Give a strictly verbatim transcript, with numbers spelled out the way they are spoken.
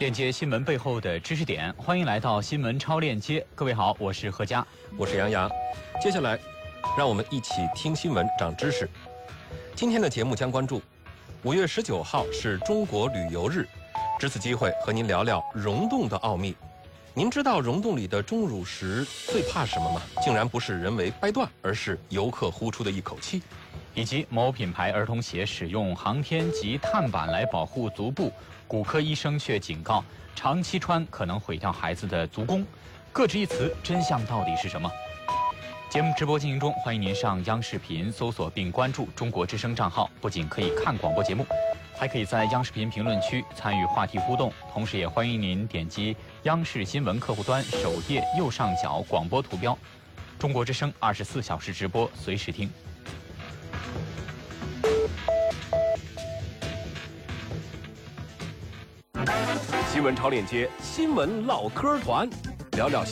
链接新闻背后的知识点，欢迎来到新闻超链接。各位好，我是何佳， 我是杨洋。接下来，让我们一起听新闻长知识。今天的节目将关注五月十九号是中国旅游日，值此机会和您聊聊溶洞的奥秘。您知道溶洞里的钟乳石最怕什么吗？竟然不是人为掰断，而是游客呼出的一口气。 以及某品牌儿童鞋使用航天及碳板来保护足部，骨科医生却警告长期穿可能毁掉孩子的足弓。各执一词，真相到底是什么？节目直播进行中，欢迎您上央视频搜索并关注中国之声账号，不仅可以看广播节目，还可以在央视频评论区参与话题互动，同时也欢迎您点击央视新闻客户端首页右上角广播图标，中国之声二十四小时直播，随时听。 新闻超链接，新闻唠嗑团，聊聊